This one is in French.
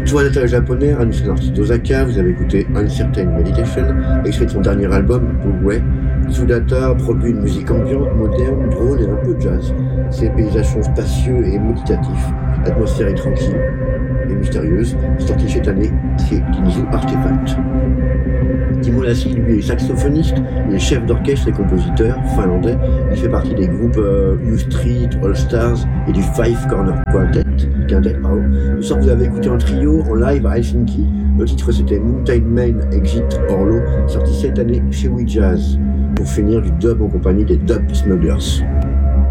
Toi, l'intérêt japonais, Hansen Artist d'Osaka, vous avez écouté Uncertain Meditation, extrait de son dernier album, Blu-ray. Sudata produit une musique ambiante, moderne, drôle et un peu jazz. Ses paysages sont spacieux et méditatifs. L'atmosphère est tranquille et mystérieuse. Sorti cette année, c'est Kinzu Artefact. Timo Lassi, lui, est saxophoniste, il est chef d'orchestre et compositeur finlandais. Il fait partie des groupes U Street, All Stars et du Five Corner Quintet. Le soir, vous avez écouté un trio en live à Helsinki. Le titre, c'était Mountain Man Exit Orlo, sorti cette année chez We Jazz. Pour finir, du dub en compagnie des Dub Smugglers.